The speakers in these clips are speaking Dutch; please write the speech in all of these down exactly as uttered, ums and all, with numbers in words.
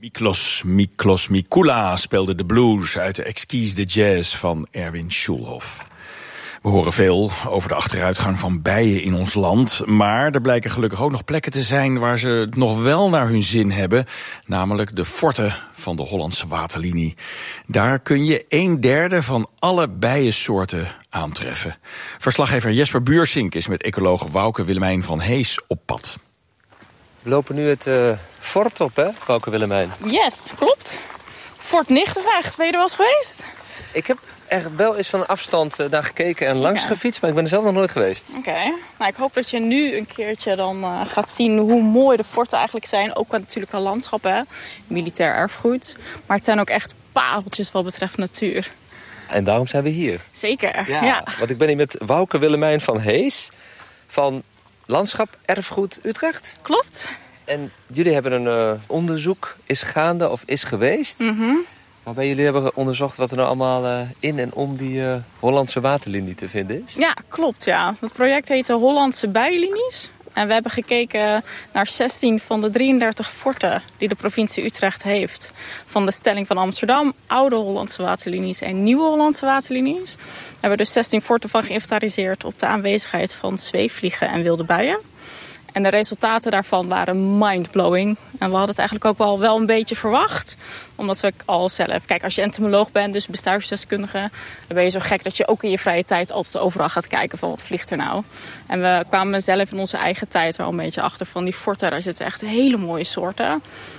Miklos, Miklos Mikula speelde de blues uit de Exquise de Jazz van Erwin Schulhoff. We horen veel over de achteruitgang van bijen in ons land, maar er blijken gelukkig ook nog plekken te zijn waar ze het nog wel naar hun zin hebben, namelijk de forten van de Hollandse waterlinie. Daar kun je een derde van alle bijensoorten aantreffen. Verslaggever Jesper Buursink is met ecoloog Wouke Willemijn van Hees op pad. We lopen nu het uh, fort op, hè, Wouke Willemijn? Yes, klopt. Fort Nichtenvecht, ben je er wel eens geweest? Ik heb er wel eens van afstand uh, naar gekeken en langs okay. gefietst, maar ik ben er zelf nog nooit geweest. Oké, okay. Nou, ik hoop dat je nu een keertje dan uh, gaat zien hoe mooi de forten eigenlijk zijn. Ook natuurlijk een landschap, hè, militair erfgoed. Maar het zijn ook echt pareltjes wat betreft natuur. En daarom zijn we hier. Zeker, ja. ja. Want ik ben hier met Wouke Willemijn van Hees van Landschap Erfgoed Utrecht. Klopt. En jullie hebben een uh, onderzoek, is gaande of is geweest. Mm-hmm. Waarbij jullie hebben onderzocht wat er nou allemaal uh, in en om die uh, Hollandse waterlinie te vinden is. Ja, klopt. Ja. Het project heet de Hollandse Bijenlinies. En we hebben gekeken naar zestien van de drieëndertig forten die de provincie Utrecht heeft. Van de stelling van Amsterdam, oude Hollandse waterlinies en nieuwe Hollandse waterlinies. Daar hebben we dus zestien forten van geïnventariseerd op de aanwezigheid van zweefvliegen en wilde bijen. En de resultaten daarvan waren mindblowing. En we hadden het eigenlijk ook wel, wel een beetje verwacht. Omdat we al zelf... Kijk, als je entomoloog bent, dus bestuivsdeskundige, dan ben je zo gek dat je ook in je vrije tijd altijd overal gaat kijken van wat vliegt er nou. En we kwamen zelf in onze eigen tijd wel een beetje achter van die forten. Daar zitten echt hele mooie soorten.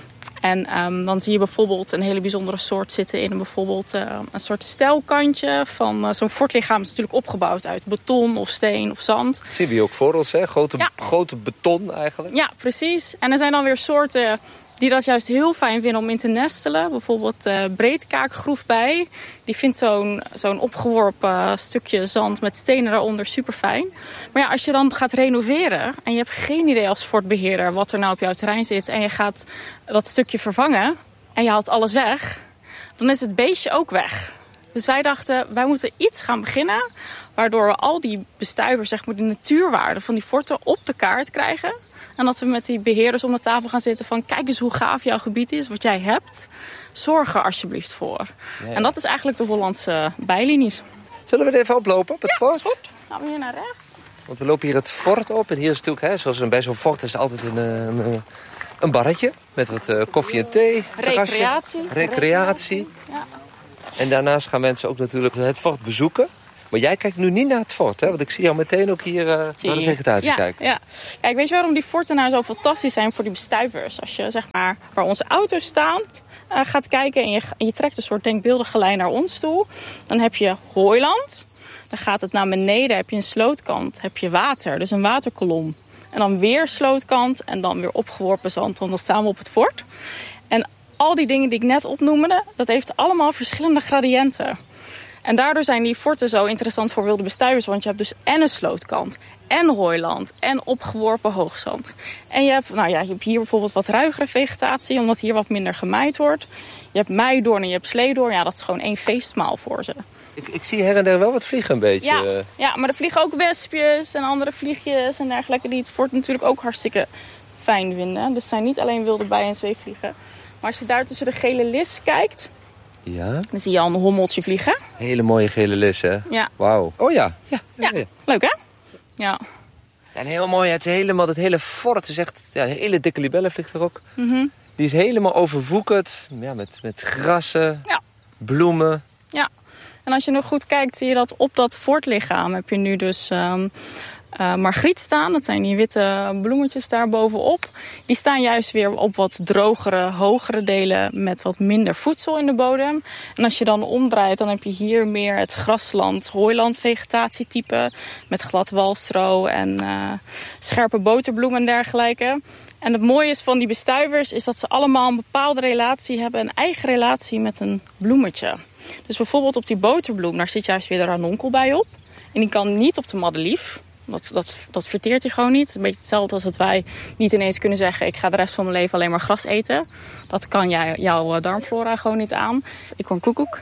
En um, dan zie je bijvoorbeeld een hele bijzondere soort zitten in een, bijvoorbeeld, uh, een soort stijlkantje van uh, zo'n fortlichaam is natuurlijk opgebouwd uit beton of steen of zand. Zien we hier ook voor ons, hè? Grote, ja. grote beton eigenlijk. Ja, precies. En er zijn dan weer soorten die dat juist heel fijn vinden om in te nestelen. Bijvoorbeeld uh, breedkaakgroefbij. Die vindt zo'n, zo'n opgeworpen stukje zand met stenen daaronder super fijn. Maar ja, als je dan gaat renoveren en je hebt geen idee als fortbeheerder wat er nou op jouw terrein zit en je gaat dat stukje vervangen en je haalt alles weg, dan is het beestje ook weg. Dus wij dachten, wij moeten iets gaan beginnen waardoor we al die bestuivers, zeg maar, de natuurwaarde van die forten op de kaart krijgen. En dat we met die beheerders om de tafel gaan zitten van kijk eens hoe gaaf jouw gebied is, wat jij hebt. Zorg er alsjeblieft voor. Ja, ja. En dat is eigenlijk de Hollandse bijlinies. Zullen we er even oplopen op het ja, fort? Is goed. Gaan we hier naar rechts. Want we lopen hier het fort op. En hier is natuurlijk, hè, zoals bij zo'n fort is altijd een, een, een barretje. Met wat uh, koffie en thee. Recreatie. Recreatie. Ja. En daarnaast gaan mensen ook natuurlijk het fort bezoeken. Maar jij kijkt nu niet naar het fort, hè? Want ik zie jou meteen ook hier uh, naar de vegetatie ja, kijken. Ja. Kijk, weet je waarom die forten nou zo fantastisch zijn voor die bestuivers? Als je, zeg maar, waar onze auto's staan, uh, gaat kijken en je, en je trekt een soort denkbeeldige lijn naar ons toe. Dan heb je hooiland. Dan gaat het naar beneden, heb je een slootkant, heb je water, dus een waterkolom. En dan weer slootkant en dan weer opgeworpen zand, want dan staan we op het fort. En al die dingen die ik net opnoemde, dat heeft allemaal verschillende gradiënten. En daardoor zijn die forten zo interessant voor wilde bestuivers. Want je hebt dus en een slootkant, en hooiland, en opgeworpen hoogzand. En je hebt, nou ja, je hebt hier bijvoorbeeld wat ruigere vegetatie, omdat hier wat minder gemaaid wordt. Je hebt meidoorn en je hebt sleedoorn. Ja, dat is gewoon één feestmaal voor ze. Ik, ik zie her en der wel wat vliegen een beetje. Ja, ja, maar er vliegen ook wespjes en andere vliegjes en dergelijke die het fort natuurlijk ook hartstikke fijn vinden. Dus het zijn niet alleen wilde bijen en zweefvliegen. Maar als je daar tussen de gele lis kijkt, ja, dan zie je al een hommeltje vliegen. Hele mooie gele lis, hè? Ja. Wauw. Oh ja. Ja, ja. ja. Leuk, hè? Ja. En heel mooi, het, helemaal, het hele fort is echt... Ja, een hele dikke libelle vliegt er ook. Mm-hmm. Die is helemaal overwoekerd. Ja, met, met grassen, ja. bloemen. Ja. En als je nog goed kijkt, zie je dat op dat fortlichaam heb je nu dus um, uh, margriet staan. Dat zijn die witte bloemetjes daar bovenop. Die staan juist weer op wat drogere, hogere delen met wat minder voedsel in de bodem. En als je dan omdraait, dan heb je hier meer het grasland, hooiland vegetatietype. Met glad walstro en uh, scherpe boterbloemen en dergelijke. En het mooie is van die bestuivers is dat ze allemaal een bepaalde relatie hebben. Een eigen relatie met een bloemetje. Dus bijvoorbeeld op die boterbloem, daar zit juist weer de ranonkel bij op. En die kan niet op de madelief. Dat, dat, dat verteert hij gewoon niet. Een beetje hetzelfde als dat wij niet ineens kunnen zeggen, ik ga de rest van mijn leven alleen maar gras eten. Dat kan jij, jouw darmflora gewoon niet aan. Ik hoor een koekoek.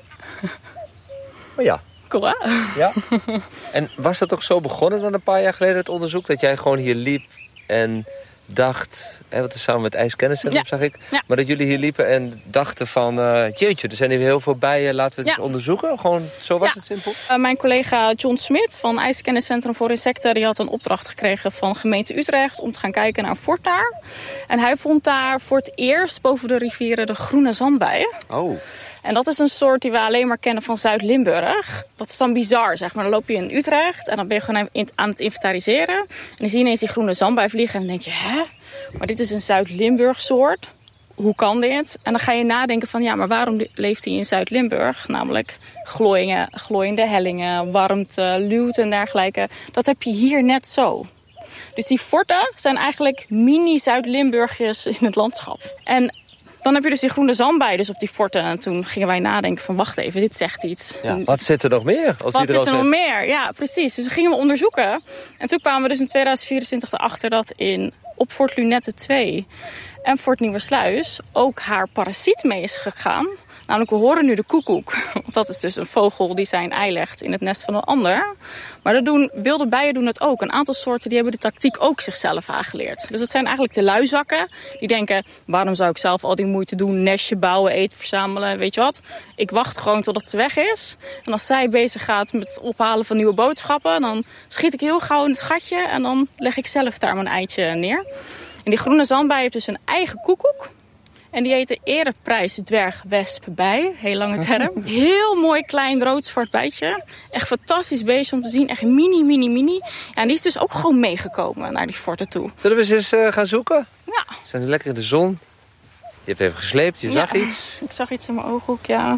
Oh ja. Cool, hè? Ja. En was dat ook zo begonnen dan een paar jaar geleden, het onderzoek? Dat jij gewoon hier liep en dacht... Hè, wat is samen met het IJskenniscentrum, Ja. zag ik. Ja. Maar dat jullie hier liepen en dachten van... Uh, jeetje, er zijn hier heel veel bijen, laten we het Ja. eens onderzoeken. Gewoon, zo was Ja. het simpel? Uh, mijn collega John Smit van IJskenniscentrum voor Insecten... die had een opdracht gekregen van gemeente Utrecht... om te gaan kijken naar een fort daar. En hij vond daar voor het eerst boven de rivieren de groene zandbijen. Oh. En dat is een soort die we alleen maar kennen van Zuid-Limburg. Dat is dan bizar, zeg maar. Dan loop je in Utrecht en dan ben je gewoon aan het inventariseren. En dan zie je ineens die groene zandbij vliegen en dan denk je... hè, maar dit is een Zuid-Limburg soort. Hoe kan dit? En dan ga je nadenken van... ja, maar waarom leeft hij in Zuid-Limburg? Namelijk glooiingen, glooiende hellingen, warmte, luwte en dergelijke. Dat heb je hier net zo. Dus die forten zijn eigenlijk mini-Zuid-Limburgjes in het landschap. En... dan heb je dus die groene zandbij dus op die forten. En toen gingen wij nadenken van wacht even, dit zegt iets. Ja, wat zit er nog meer? Als Wat die er zit er al nog zit? meer? Ja, precies. Dus we gingen we onderzoeken. En toen kwamen we dus in tweeduizend vierentwintig erachter dat in op Fort Lunette twee en Fort Nieuwersluis ook haar parasiet mee is gegaan. Namelijk, we horen nu de koekoek. Want dat is dus een vogel die zijn ei legt in het nest van een ander. Maar dat doen, wilde bijen doen het ook. Een aantal soorten die hebben de tactiek ook zichzelf aangeleerd. Dus het zijn eigenlijk de luizakken. Die denken, waarom zou ik zelf al die moeite doen? Nestje bouwen, eten verzamelen, weet je wat? Ik wacht gewoon totdat ze weg is. En als zij bezig gaat met het ophalen van nieuwe boodschappen... dan schiet ik heel gauw in het gatje en dan leg ik zelf daar mijn eitje neer. En die groene zandbij heeft dus een eigen koekoek. En die heet de ereprijs dwergwespbij, heel lange term. Heel mooi klein rood-zwart bijtje. Echt fantastisch beestje om te zien. Echt mini, mini, mini. Ja, en die is dus ook gewoon meegekomen naar die forten toe. Zullen we ze eens uh, gaan zoeken? Ja. We zijn nu lekker in de zon. Je hebt even gesleept, je zag Ja, iets. Ik zag iets in mijn ooghoek, ja.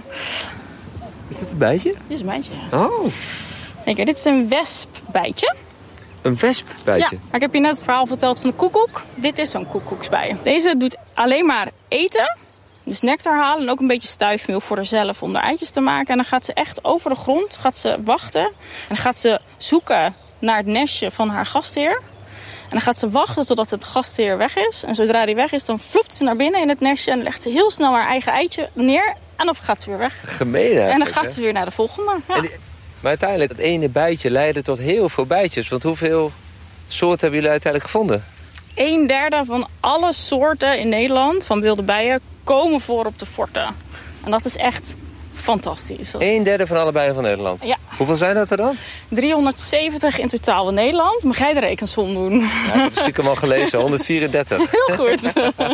Is dat een bijtje? Dit is een bijtje, ja. Oh, Kijk, dit is een wespbijtje. een wespbijtje. Ja, maar ik heb je net het verhaal verteld van de koekoek. Dit is zo'n koekoeksbij. Deze doet alleen maar eten. Dus nectar halen en ook een beetje stuifmeel voor haarzelf om haar eitjes te maken. En dan gaat ze echt over de grond gaat ze wachten. En dan gaat ze zoeken naar het nestje van haar gastheer. En dan gaat ze wachten totdat het gastheer weg is. En zodra die weg is, dan vloept ze naar binnen in het nestje. En dan legt ze heel snel haar eigen eitje neer. En dan gaat ze weer weg. Gemeen eigenlijk, En dan gaat hè? ze weer naar de volgende. Ja. En die- maar uiteindelijk, dat ene bijtje leidde tot heel veel bijtjes. Want hoeveel soorten hebben jullie uiteindelijk gevonden? Een derde van alle soorten in Nederland van wilde bijen komen voor op de forten. En dat is echt fantastisch. Dat is Een derde van alle bijen van Nederland. Ja. Hoeveel zijn dat er dan? driehonderdzeventig in totaal in Nederland. Mag jij de rekensom doen? Ja, ik heb het stiekem al gelezen, honderdvierendertig. Heel goed.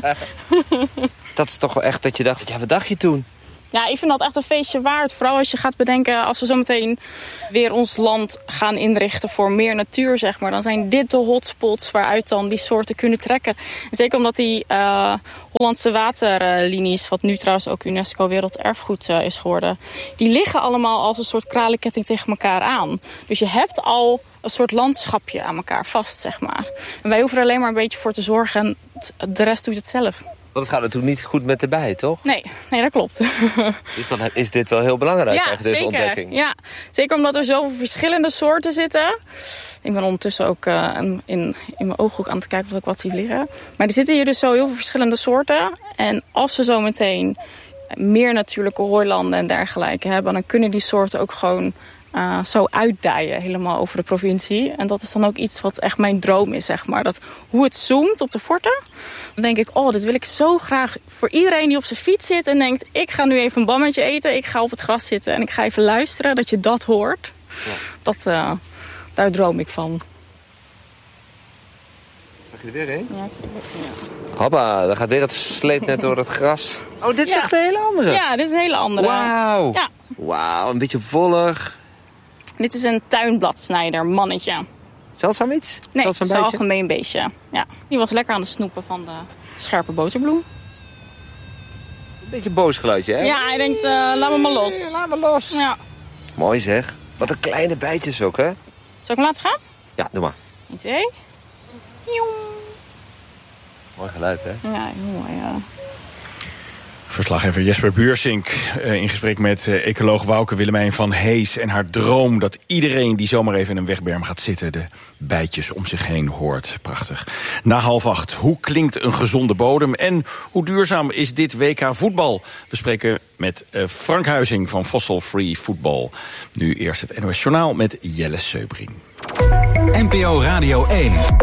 Dat is toch wel echt dat je dacht, ja, wat dacht je toen? Ja, ik vind dat echt een feestje waard. Vooral als je gaat bedenken, als we zo meteen weer ons land gaan inrichten voor meer natuur, zeg maar. Dan zijn dit de hotspots waaruit dan die soorten kunnen trekken. En zeker omdat die uh, Hollandse waterlinies, wat nu trouwens ook UNESCO Werelderfgoed uh, is geworden, die liggen allemaal als een soort kralenketting tegen elkaar aan. Dus je hebt al een soort landschapje aan elkaar vast, zeg maar. En wij hoeven er alleen maar een beetje voor te zorgen en de rest doet het zelf. Want het gaat natuurlijk niet goed met de bij, toch? Nee, nee, dat klopt. Dus dan is dit wel heel belangrijk, Ja, eigenlijk, deze zeker. ontdekking. Ja, zeker omdat er zoveel verschillende soorten zitten. Ik ben ondertussen ook uh, in, in mijn ooghoek aan het kijken of ik wat zie liggen. Maar er zitten hier dus zo heel veel verschillende soorten. En als we zo meteen meer natuurlijke hooilanden en dergelijke hebben, dan kunnen die soorten ook gewoon Uh, zo uitdijen helemaal over de provincie. En dat is dan ook iets wat echt mijn droom is, zeg maar. Dat hoe het zoomt op de forten, dan denk ik, oh, dit wil ik zo graag voor iedereen die op zijn fiets zit en denkt, ik ga nu even een bammetje eten, ik ga op het gras zitten en ik ga even luisteren, dat je dat hoort. Ja. Dat, uh, daar droom ik van. Zag je er weer heen? Ja, ik zie er weer heen. Hoppa, daar gaat weer het sleepnet door het gras. Oh, dit is Ja. echt een hele andere. Ja, dit is een hele andere. Wauw. Ja. Wauw, een beetje vollig. Dit is een tuinbladsnijder, mannetje. Zeldzaam iets? Nee, Zeldzaam het is een bijtje? algemeen beestje. Ja. Die was lekker aan de snoepen van de scherpe boterbloem. Een beetje een boos geluidje, hè? Ja, hij denkt, uh, laat me maar los. Ja, laat me los. Ja. Mooi zeg. Wat een kleine bijtjes ook, hè? Zal ik hem laten gaan? Ja, doe maar. één, twee. Joeng. Mooi geluid, hè? Ja, heel mooi, ja. Verslaggever Jesper Buursink uh, in gesprek met uh, ecoloog Wouke Willemijn van Hees en haar droom dat iedereen die zomaar even in een wegberm gaat zitten de bijtjes om zich heen hoort. Prachtig. Na half acht, hoe klinkt een gezonde bodem en hoe duurzaam is dit W K voetbal? We spreken met uh, Frank Huizing van Fossil Free Football. Nu eerst het N O S Journaal met Jelle Seubring. N P O Radio één.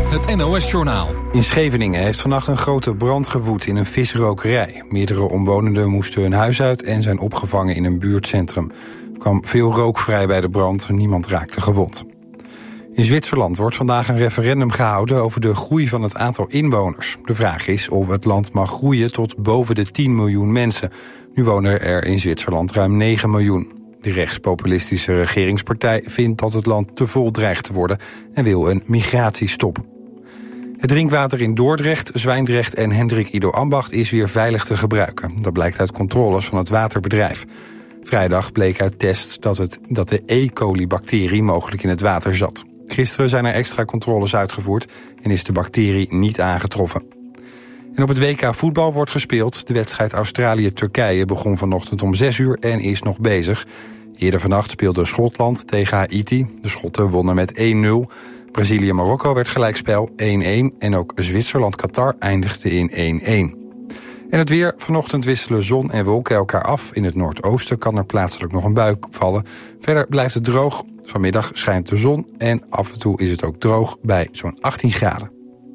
Het N O S-journaal. In Scheveningen heeft vannacht een grote brand gewoed in een visrokerij. Meerdere omwonenden moesten hun huis uit en zijn opgevangen in een buurtcentrum. Er kwam veel rook vrij bij de brand, niemand raakte gewond. In Zwitserland wordt vandaag een referendum gehouden over de groei van het aantal inwoners. De vraag is of het land mag groeien tot boven de tien miljoen mensen. Nu wonen er in Zwitserland ruim negen miljoen. De rechtspopulistische regeringspartij vindt dat het land te vol dreigt te worden en wil een migratiestop. Het drinkwater in Dordrecht, Zwijndrecht en Hendrik Ido Ambacht is weer veilig te gebruiken. Dat blijkt uit controles van het waterbedrijf. Vrijdag bleek uit tests dat, het, dat de E. coli-bacterie mogelijk in het water zat. Gisteren zijn er extra controles uitgevoerd en is de bacterie niet aangetroffen. En op het W K voetbal wordt gespeeld. De wedstrijd Australië-Turkije begon vanochtend om zes uur en is nog bezig. Eerder vannacht speelde Schotland tegen Haiti. De Schotten wonnen met één nul. Brazilië-Marokko werd gelijkspel één-één. En ook Zwitserland-Qatar eindigde in één-één. En het weer. Vanochtend wisselen zon en wolken elkaar af. In het noordoosten kan er plaatselijk nog een bui vallen. Verder blijft het droog. Vanmiddag schijnt de zon en af en toe is het ook droog bij zo'n achttien graden.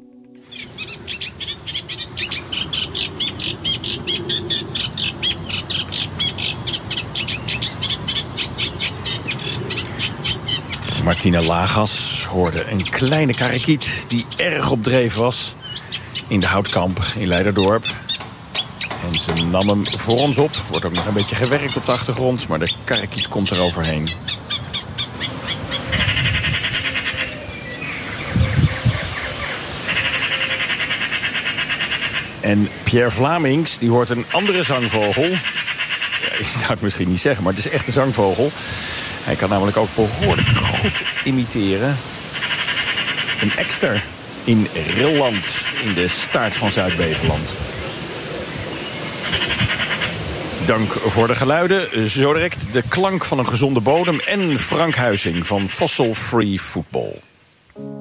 Martina Lagas hoorde een kleine karakiet die erg op dreef was in de houtkamp in Leiderdorp. En ze nam hem voor ons op. Wordt ook nog een beetje gewerkt op de achtergrond, maar de karakiet komt er overheen. En Pierre Vlamings, die hoort een andere zangvogel. Ja, ik zou het misschien niet zeggen, maar het is echt een zangvogel. Hij kan namelijk ook behoorlijk goed imiteren. Een ekster in Rilland, in de staart van Zuid-Beveland. Dank voor de geluiden. Zo direct de klank van een gezonde bodem en Frank Huizing van Fossil Free Football.